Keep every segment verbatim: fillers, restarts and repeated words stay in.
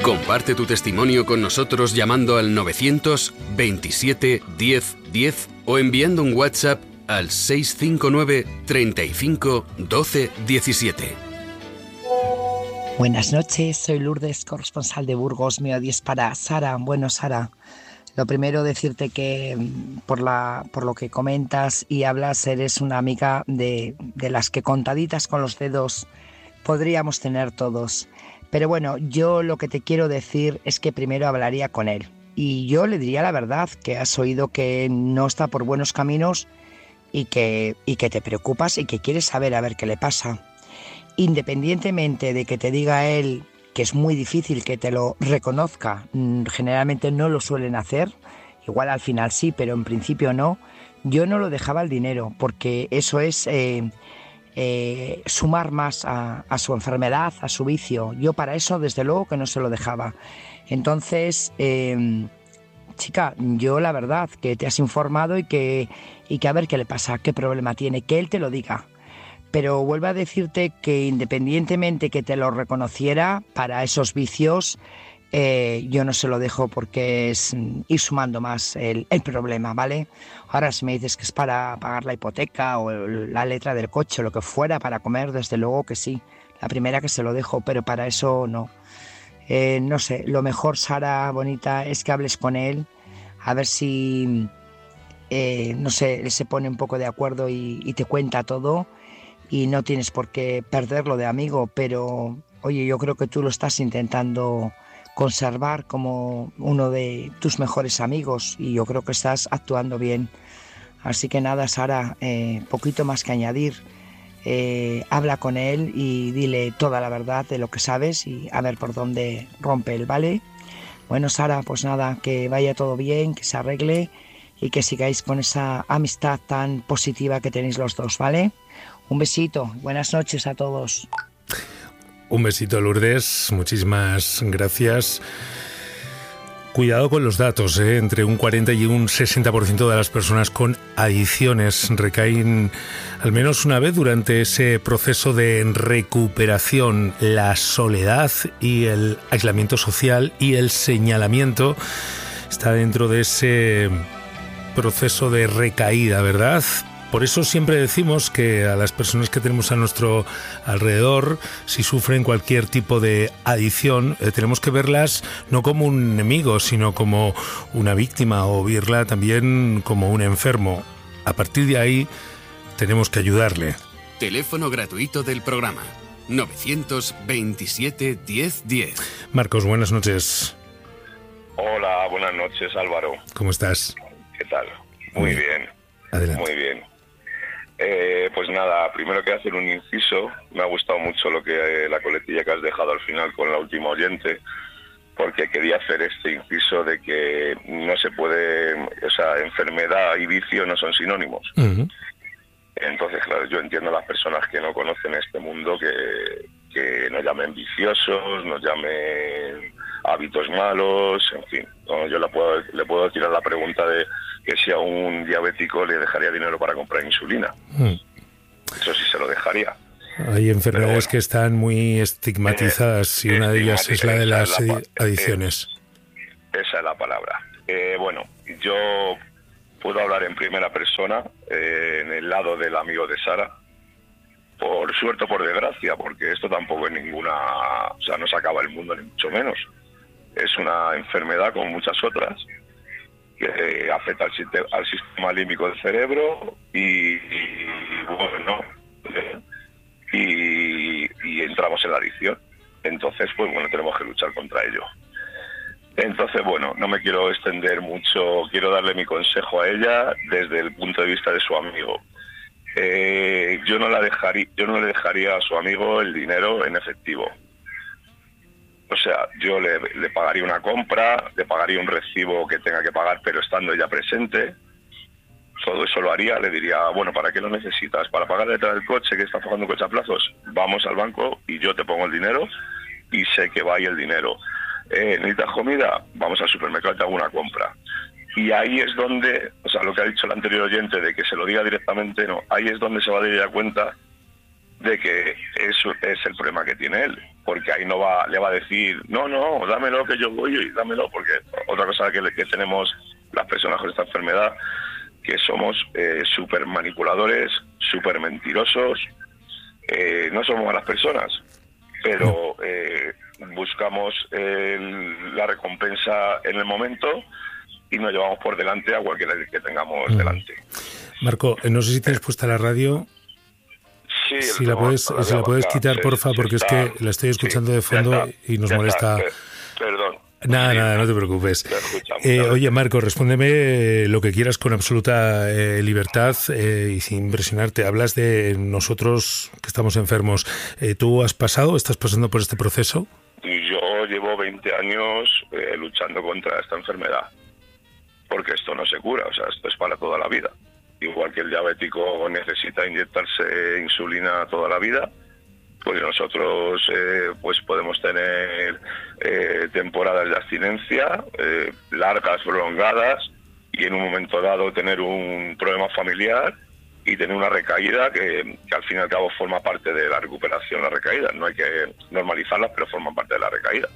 Comparte tu testimonio con nosotros llamando al novecientos veintisiete diez diez o enviando un WhatsApp al seis cinco nueve treinta y cinco doce diecisiete. Buenas noches, soy Lourdes, corresponsal de Burgos. Mi audio es para Sara. Bueno, Sara, lo primero decirte que por, la, por lo que comentas y hablas, eres una amiga de, de las que contaditas con los dedos podríamos tener todos. Pero bueno, yo lo que te quiero decir es que primero hablaría con él. Y yo le diría la verdad, que has oído que no está por buenos caminos y que, y que te preocupas y que quieres saber a ver qué le pasa. Independientemente de que te diga él que es muy difícil que te lo reconozca, generalmente no lo suelen hacer, igual al final sí, pero en principio no, yo no lo dejaba el dinero, porque eso es... Eh, Eh, sumar más a, a su enfermedad, a su vicio. Yo para eso desde luego que no se lo dejaba. Entonces, eh, chica, yo la verdad que te has informado y que, y que a ver qué le pasa, qué problema tiene, que él te lo diga. Pero vuelvo a decirte que independientemente que te lo reconociera, para esos vicios eh, yo no se lo dejo, porque es ir sumando más el, el problema, ¿vale? Ahora si me dices que es para pagar la hipoteca o la letra del coche o lo que fuera, para comer, desde luego que sí, la primera que se lo dejo, pero para eso no. Eh, no sé, lo mejor, Sara, bonita, es que hables con él, a ver si, eh, no sé, él se pone un poco de acuerdo y, y te cuenta todo, y no tienes por qué perderlo de amigo, pero oye, yo creo que tú lo estás intentando conservar como uno de tus mejores amigos y yo creo que estás actuando bien. Así que nada, Sara, eh, poquito más que añadir. Eh, habla con él y dile toda la verdad de lo que sabes y a ver por dónde rompe él, ¿vale? Bueno, Sara, pues nada, que vaya todo bien, que se arregle y que sigáis con esa amistad tan positiva que tenéis los dos, ¿vale? Un besito, buenas noches a todos. Un besito, Lourdes, muchísimas gracias. Cuidado con los datos, ¿eh? Entre un cuarenta y un sesenta por ciento de las personas con adicciones recaen al menos una vez durante ese proceso de recuperación. La soledad y el aislamiento social y el señalamiento está dentro de ese proceso de recaída, ¿verdad? Por eso siempre decimos que a las personas que tenemos a nuestro alrededor, si sufren cualquier tipo de adicción, eh, tenemos que verlas no como un enemigo, sino como una víctima, o verla también como un enfermo. A partir de ahí, tenemos que ayudarle. Teléfono gratuito del programa, novecientos veintisiete diez diez. Marcos, buenas noches. Hola, buenas noches, Álvaro. ¿Cómo estás? ¿Qué tal? Muy bien. Adelante. Muy bien. Eh, pues nada, primero que hacer un inciso. Me ha gustado mucho lo que eh, la coletilla que has dejado al final con la última oyente, porque quería hacer este inciso de que no se puede, o sea, enfermedad y vicio no son sinónimos. Uh-huh. Entonces, claro, yo entiendo a las personas que no conocen este mundo que, que nos llamen viciosos, nos llamen hábitos malos, en fin. No, yo le puedo, le puedo tirar la pregunta de que si a un diabético le dejaría dinero para comprar insulina. Mm. Eso sí se lo dejaría. Hay enfermedades bueno, que están muy estigmatizadas eh, y una de ellas es la de las la, adicciones. Eh, esa es la palabra. Eh, bueno, yo puedo hablar en primera persona, eh, en el lado del amigo de Sara, por suerte o por desgracia, porque esto tampoco es ninguna... O sea, no se acaba el mundo, ni mucho menos. Es una enfermedad como muchas otras, que afecta al, sistema, al sistema límbico del cerebro y, y bueno, eh, y, y entramos en la adicción. Entonces, pues bueno, tenemos que luchar contra ello. Entonces, bueno, no me quiero extender mucho, quiero darle mi consejo a ella desde el punto de vista de su amigo. Eh, yo no la dejaría, yo no le dejaría a su amigo el dinero en efectivo. O sea, yo le, le pagaría una compra, le pagaría un recibo que tenga que pagar, pero estando ella presente. Todo eso lo haría, le diría, bueno, ¿para qué lo necesitas? ¿Para pagar detrás del coche que está pagando coche a plazos? Vamos al banco y yo te pongo el dinero y sé que va ahí el dinero. Eh, ¿Necesitas comida? Vamos al supermercado y te hago una compra. Y ahí es donde, o sea, lo que ha dicho el anterior oyente de que se lo diga directamente, no, ahí es donde se va a dar cuenta de que eso es el problema que tiene él. porque ahí no va, le va a decir, no, no, dámelo que yo voy y dámelo, porque otra cosa que, que tenemos las personas con esta enfermedad, que somos eh, súper manipuladores, súper mentirosos, eh, no somos malas personas, pero eh, buscamos el, la recompensa en el momento y nos llevamos por delante a cualquiera que tengamos mm. delante. Marco, no sé si tienes puesta la radio. Sí, si la puedes, si la puedes quitar, sí, porfa, porque está, es que la estoy escuchando sí, de fondo está, y nos molesta. Está, perdón. Nada, sí, nada, no te preocupes. Eh, oye, Marco, respóndeme eh, lo que quieras con absoluta eh, libertad eh, y sin presionarte. Hablas de nosotros que estamos enfermos. Eh, ¿Tú has pasado, estás pasando por este proceso? Yo llevo veinte años eh, luchando contra esta enfermedad, porque esto no se cura, o sea, esto es para toda la vida. Igual que el diabético necesita inyectarse insulina toda la vida, pues nosotros eh, pues podemos tener eh, temporadas de abstinencia eh, largas, prolongadas, y en un momento dado tener un problema familiar y tener una recaída que, que al fin y al cabo forma parte de la recuperación, la recaída. No hay que normalizarlas, pero forman parte de la recaída.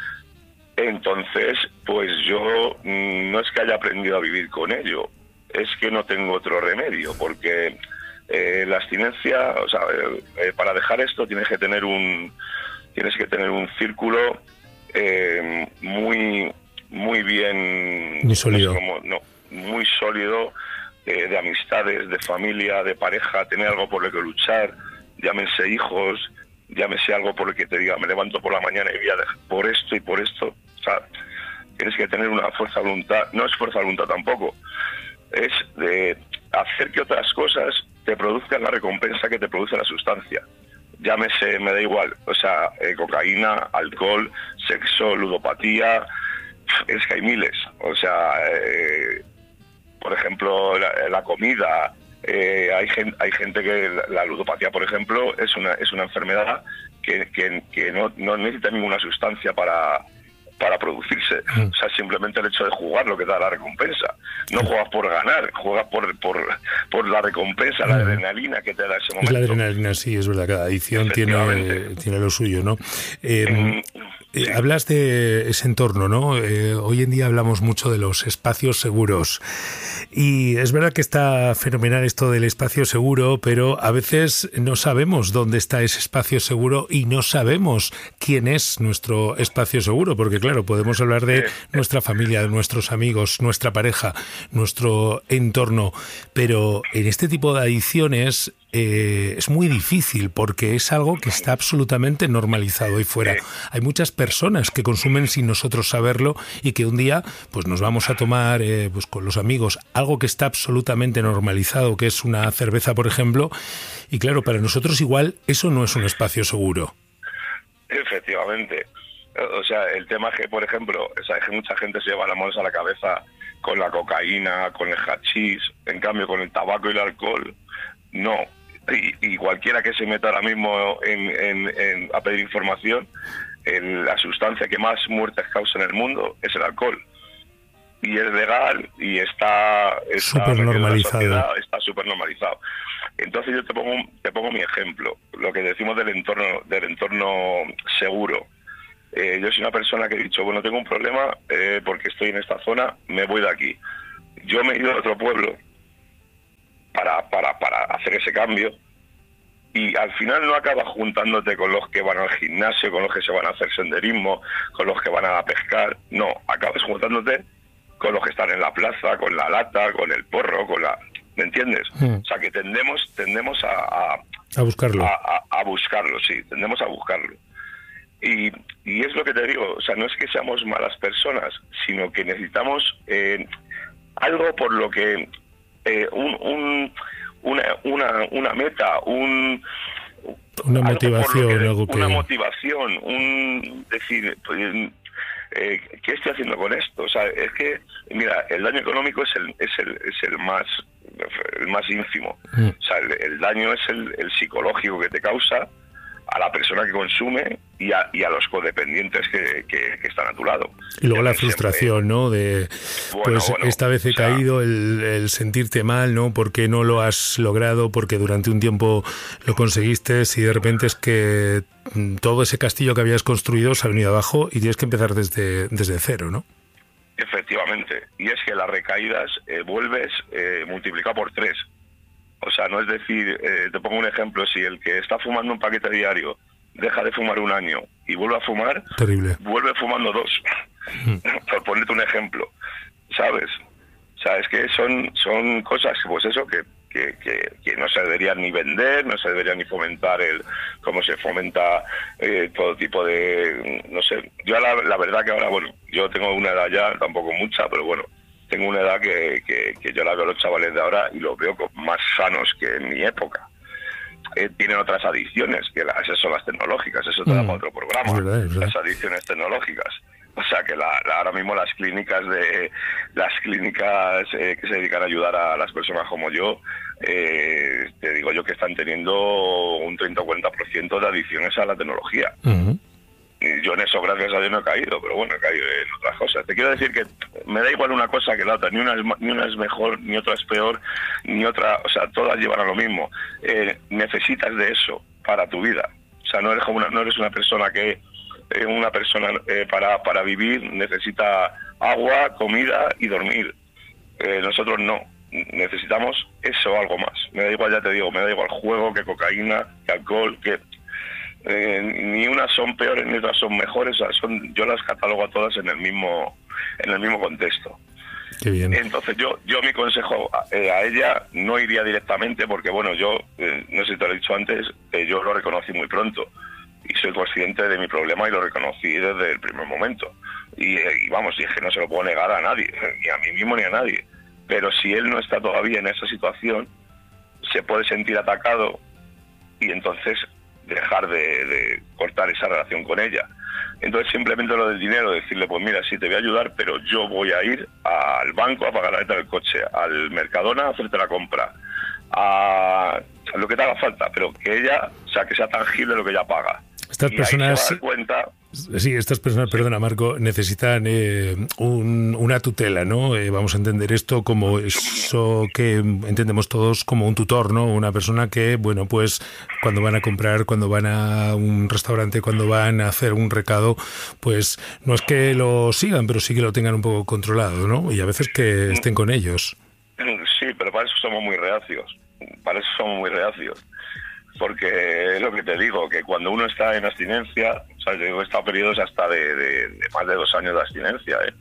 Entonces, pues yo mmm, no es que haya aprendido a vivir con ello, es que no tengo otro remedio, porque eh, la abstinencia, o sea, eh, para dejar esto tienes que tener un tienes que tener un círculo eh, muy muy bien, muy sólido, no sé cómo, no, muy sólido eh, de amistades, de familia, de pareja, tener algo por lo que luchar, llámense hijos, llámese algo por lo que te diga, me levanto por la mañana y voy a dejar por esto y por esto, o sea, tienes que tener una fuerza de voluntad, no es fuerza de voluntad tampoco, es de hacer que otras cosas te produzcan la recompensa que te produce la sustancia. Llámese, me da igual, o sea, eh, cocaína, alcohol, sexo, ludopatía, es que hay miles. O sea, eh, por ejemplo, la, la comida, eh, hay, gen, hay gente que la, la ludopatía, por ejemplo, es una es una enfermedad que, que, que no, no necesita ninguna sustancia para... para producirse, mm. o sea, simplemente el hecho de jugar lo que da la recompensa. No juegas por ganar, juegas por por, por la recompensa, mm. la adrenalina que te da ese momento. Es la adrenalina, sí, es verdad, cada adicción tiene, tiene lo suyo, ¿no? Eh, mm. Eh, hablas de ese entorno, ¿no? Eh, hoy en día hablamos mucho de los espacios seguros y es verdad que está fenomenal esto del espacio seguro, pero a veces no sabemos dónde está ese espacio seguro y no sabemos quién es nuestro espacio seguro, porque claro, podemos hablar de nuestra familia, de nuestros amigos, nuestra pareja, nuestro entorno, pero en este tipo de adicciones Eh, es muy difícil porque es algo que está absolutamente normalizado ahí fuera. Hay muchas personas que consumen sin nosotros saberlo y que un día pues nos vamos a tomar eh, pues con los amigos algo que está absolutamente normalizado, que es una cerveza, por ejemplo, y claro, para nosotros igual eso no es un espacio seguro. Efectivamente. O sea, el tema es que, por ejemplo, o sea, es que mucha gente se lleva las manos a la cabeza con la cocaína, con el hachís, en cambio con el tabaco y el alcohol, no. Y, y cualquiera que se meta ahora mismo en, en, en, a pedir información, el, la sustancia que más muertes causa en el mundo es el alcohol. Y es legal y está súper normalizado. Está súper normalizado. Entonces yo te pongo, te pongo mi ejemplo, lo que decimos del entorno, del entorno seguro. Eh, yo soy una persona que he dicho, bueno, tengo un problema eh, porque estoy en esta zona, me voy de aquí. Yo me he ido a otro pueblo para, para, para hacer ese cambio y al final no acabas juntándote con los que van al gimnasio, con los que se van a hacer senderismo, con los que van a pescar, no, acabas juntándote con los que están en la plaza, con la lata, con el porro, con la... ¿Me entiendes? Mm. O sea, que tendemos tendemos a... A, a buscarlo. A, a, a buscarlo, sí, tendemos a buscarlo. Y, y es lo que te digo, o sea, no es que seamos malas personas, sino que necesitamos eh, algo por lo que... Eh, un, un, una, una, una meta, un... Una motivación, que, algo que... Una motivación, un... decir... Pues, Eh, ¿qué estoy haciendo con esto? O sea, es que, mira, el daño económico es el es el, es el más el más ínfimo. Mm. O sea, el, el daño es el, el psicológico que te causa a la persona que consume y a, y a los codependientes que, que, que están a tu lado. Y luego y la frustración, siempre, ¿no? De, bueno, pues bueno, esta vez he o sea, caído, el, el sentirte mal, ¿no? Porque no lo has logrado, porque durante un tiempo lo conseguiste y de repente es que todo ese castillo que habías construido se ha venido abajo y tienes que empezar desde, desde cero, ¿no? Efectivamente. Y es que las recaídas eh, vuelves eh, multiplicado por tres. O sea, no es decir, eh, te pongo un ejemplo, si el que está fumando un paquete diario deja de fumar un año y vuelve a fumar, terrible, vuelve fumando dos, mm. por ponerte un ejemplo, ¿sabes? O sea, es que son son cosas, pues eso, que, que, que, que no se deberían ni vender, no se debería ni fomentar el cómo se fomenta eh, todo tipo de, no sé, yo la, la verdad que ahora, bueno, yo tengo una edad ya, tampoco mucha, pero bueno, tengo una edad que, que, que yo la veo a los chavales de ahora y los veo más sanos que en mi época. Eh, tienen otras adicciones, que las, esas son las tecnológicas, eso te da mm. para otro programa, es verdad, es verdad. Las adicciones tecnológicas. O sea que la, la, ahora mismo las clínicas de las clínicas eh, que se dedican a ayudar a las personas como yo, eh, te digo yo que están teniendo un treinta o cuarenta por ciento de adicciones a la tecnología. Uh-huh. Y yo en eso, gracias a Dios, no he caído, pero bueno, he caído en otras cosas. Te quiero decir que me da igual una cosa que la otra, ni una es, ni una es mejor, ni otra es peor, ni otra, o sea, todas llevan a lo mismo. Eh, necesitas de eso para tu vida. O sea, no eres como una, no eres una persona que, eh, una persona eh, para, para vivir necesita agua, comida y dormir. Eh, nosotros no. Necesitamos eso o algo más. Me da igual, ya te digo, me da igual juego, que cocaína, que alcohol, que... Eh, ni unas son peores ni otras son mejores, o sea, son, yo las catalogo a todas en el mismo en el mismo contexto. Qué bien. Entonces yo yo mi consejo a, eh, a ella no iría directamente porque bueno, yo eh, no sé si te lo he dicho antes, eh, yo lo reconocí muy pronto y soy consciente de mi problema y lo reconocí desde el primer momento y, eh, y vamos, y es que no se lo puedo negar a nadie, ni a mí mismo ni a nadie, pero si él no está todavía en esa situación se puede sentir atacado y entonces dejar de, de cortar esa relación con ella. Entonces simplemente lo del dinero, decirle, pues mira, sí te voy a ayudar, pero yo voy a ir al banco a pagar la letra del coche, al Mercadona a hacerte la compra, a lo que te haga falta, pero que ella, o sea, que sea tangible lo que ella paga. Estas y personas... ahí se va a dar cuenta... Sí, estas personas, perdona Marco, necesitan eh, un, una tutela, ¿no? Eh, vamos a entender esto como eso que entendemos todos como un tutor, ¿no? Una persona que, bueno, pues cuando van a comprar, cuando van a un restaurante, cuando van a hacer un recado, pues no es que lo sigan, pero sí que lo tengan un poco controlado, ¿no? Y a veces que estén con ellos. Sí, pero para eso somos muy reacios, para eso somos muy reacios. Porque es lo que te digo, que cuando uno está en abstinencia, o sea, yo he estado periodos hasta de, de, de más de dos años de abstinencia, ¿eh?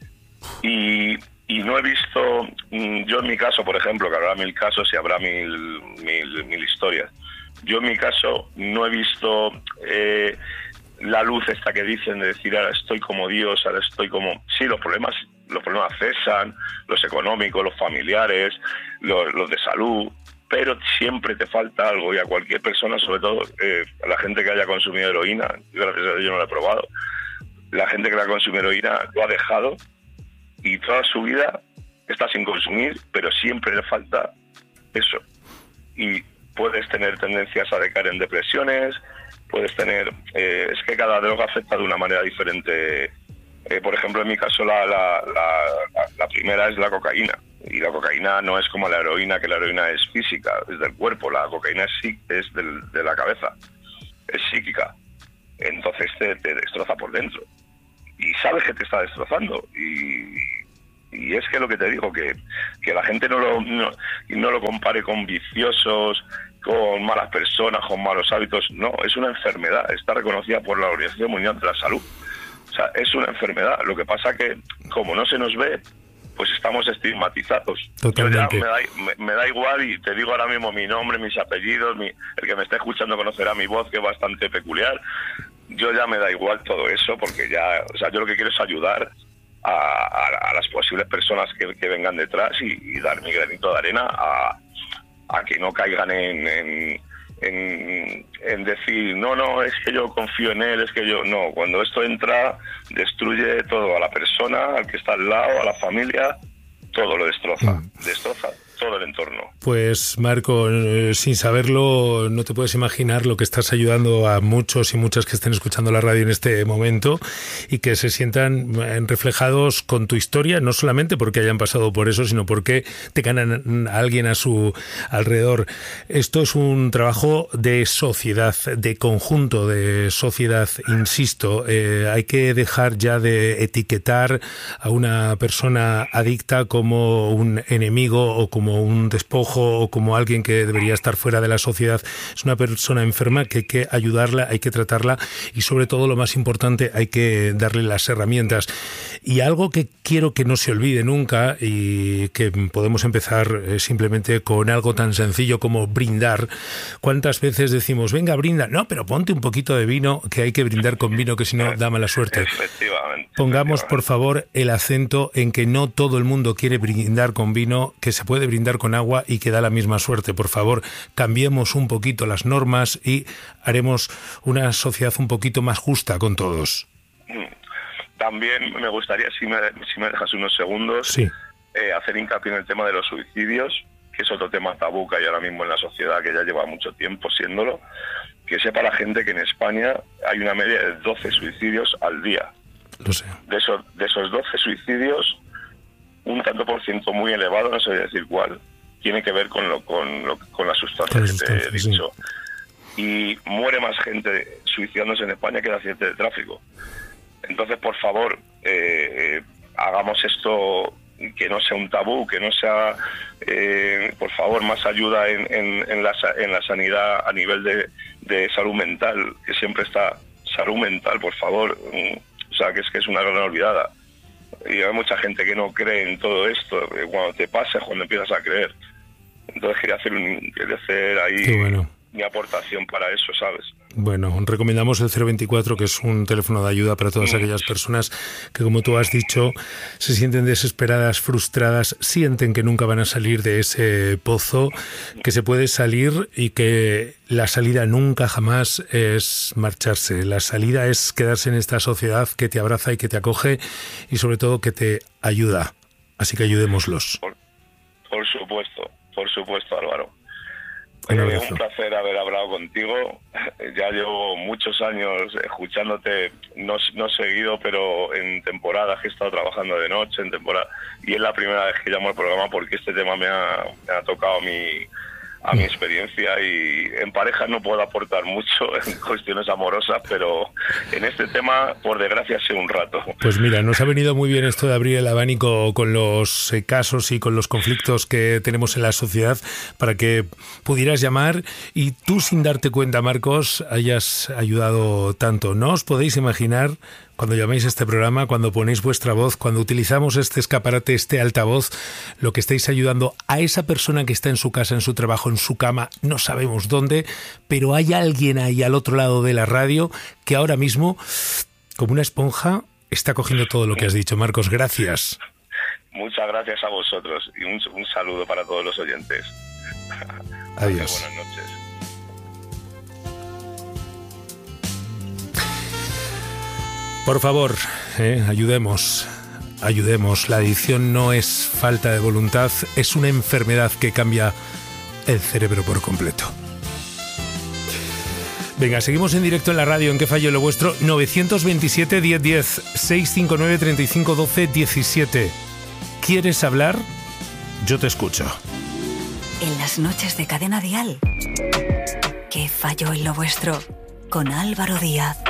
Y, y no he visto, yo en mi caso, por ejemplo, que habrá mil casos y habrá mil, mil, mil historias, yo en mi caso no he visto eh, la luz esta que dicen de decir ahora estoy como Dios, ahora estoy como... Sí, los problemas, los problemas cesan, los económicos, los familiares, los, los de salud... pero siempre te falta algo y a cualquier persona, sobre todo eh, a la gente que haya consumido heroína, gracias a Dios yo no lo he probado, la gente que la consume heroína lo ha dejado y toda su vida está sin consumir, pero siempre le falta eso. Y puedes tener tendencias a decaer en depresiones, puedes tener... Eh, es que cada droga afecta de una manera diferente. Eh, por ejemplo, en mi caso la, la, la, la, la primera es la cocaína. Y la cocaína no es como la heroína, que la heroína es física, es del cuerpo. La cocaína es, es del, de la cabeza, es psíquica. Entonces te, te destroza por dentro. Y sabes que te está destrozando. Y, y es que lo que te digo, que, que la gente no lo, no, no lo compare con viciosos, con malas personas, con malos hábitos. No, es una enfermedad. Está reconocida por la Organización Mundial de la Salud. O sea, es una enfermedad. Lo que pasa que, como no se nos ve, pues estamos estigmatizados. Totalmente. Yo ya me, da, me, me da igual y te digo ahora mismo mi nombre, mis apellidos, mi, el que me esté escuchando conocerá mi voz, que es bastante peculiar. Yo ya me da igual todo eso porque ya, o sea, yo lo que quiero es ayudar a, a, a las posibles personas que, que vengan detrás y, y dar mi granito de arena a, a que no caigan en, en, en, en decir, no, no, es que yo confío en él, es que yo... No, cuando esto entra, destruye todo, a la persona, al que está al lado, a la familia, todo lo destroza, mm. destroza todo el entorno. Pues Marco, eh, sin saberlo, no te puedes imaginar lo que estás ayudando a muchos y muchas que estén escuchando la radio en este momento y que se sientan reflejados con tu historia, no solamente porque hayan pasado por eso, sino porque tengan a alguien a su alrededor. Esto es un trabajo de sociedad, de conjunto de sociedad, insisto. Eh, hay que dejar ya de etiquetar a una persona adicta como un enemigo o como un despojo o como alguien que debería estar fuera de la sociedad. Es una persona enferma que hay que ayudarla, hay que tratarla y sobre todo lo más importante, hay que darle las herramientas. Y algo que quiero que no se olvide nunca y que podemos empezar eh, simplemente con algo tan sencillo como brindar. ¿Cuántas veces decimos, venga, brinda? No, pero ponte un poquito de vino, que hay que brindar con vino, que si no da mala suerte. Efectivamente. Pongamos, efectivamente. por favor, el acento en que no todo el mundo quiere brindar con vino, que se puede brindar con agua y que da la misma suerte. Por favor, cambiemos un poquito las normas y haremos una sociedad un poquito más justa con todos. También me gustaría, si me, si me dejas unos segundos, sí. eh, hacer hincapié en el tema de los suicidios, que es otro tema tabú que hay ahora mismo en la sociedad, que ya lleva mucho tiempo siéndolo. Que sepa la gente que en España hay una media de doce suicidios al día. Lo sé. De esos, de esos doce suicidios, un tanto por ciento muy elevado, no sé decir cuál, tiene que ver con lo, con, lo, con las sustancias que te he dicho. Sí. Y muere más gente suicidándose en España que de accidentes de tráfico. Entonces, por favor, eh, hagamos esto, que no sea un tabú, que no sea, eh, por favor, más ayuda en, en, en, la, en la sanidad a nivel de, de salud mental, que siempre está salud mental, por favor. O sea, que es que es una gran olvidada. Y hay mucha gente que no cree en todo esto. Cuando te pasa es cuando empiezas a creer. Entonces quería hacer, un, quería hacer ahí Qué bueno. mi aportación para eso, ¿sabes? Bueno, recomendamos el cero veinticuatro, que es un teléfono de ayuda para todas aquellas personas que, como tú has dicho, se sienten desesperadas, frustradas, sienten que nunca van a salir de ese pozo, que se puede salir y que la salida nunca jamás es marcharse. La salida es quedarse en esta sociedad que te abraza y que te acoge y sobre todo que te ayuda. Así que ayudémoslos. Por, por supuesto, por supuesto, Álvaro. Un, eh, un placer haber hablado contigo. Ya llevo muchos años escuchándote, no, no seguido, pero en temporadas que he estado trabajando de noche, en temporada, y es la primera vez que llamo al programa porque este tema me ha, me ha tocado a mi, a mi experiencia, y en pareja no puedo aportar mucho en cuestiones amorosas, pero en este tema, por desgracia, sé un rato. Pues mira, nos ha venido muy bien esto de abrir el abanico con los eh, casos y con los conflictos que tenemos en la sociedad para que pudieras llamar y tú, sin darte cuenta, Marcos, hayas ayudado tanto. No os podéis imaginar, cuando llaméis a este programa, cuando ponéis vuestra voz, cuando utilizamos este escaparate, este altavoz, lo que estáis ayudando a esa persona que está en su casa, en su trabajo, en su cama, no sabemos dónde, pero hay alguien ahí al otro lado de la radio que ahora mismo, como una esponja, está cogiendo todo lo que has dicho. Marcos, gracias. Muchas gracias a vosotros y un, un saludo para todos los oyentes. Adiós. Buenas noches. Por favor, eh, ayudemos, ayudemos. La adicción no es falta de voluntad, es una enfermedad que cambia el cerebro por completo. Venga, seguimos en directo en la radio. ¿En qué fallo lo vuestro? nueve dos siete, diez diez, seis cinco nueve, treinta y cinco, doce, diecisiete. ¿Quieres hablar? Yo te escucho. En las noches de Cadena Dial. ¿Qué fallo en lo vuestro? Con Álvaro Díaz.